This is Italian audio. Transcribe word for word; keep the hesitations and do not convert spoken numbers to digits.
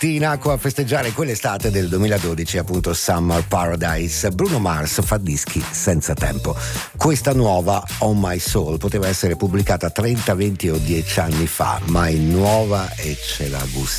in acqua a festeggiare quell'estate del duemiladodici, appunto Summer Paradise. Bruno Mars fa dischi senza tempo. Questa nuova On My Soul poteva essere pubblicata trenta, venti o dieci anni fa, ma è nuova e ce la gusta.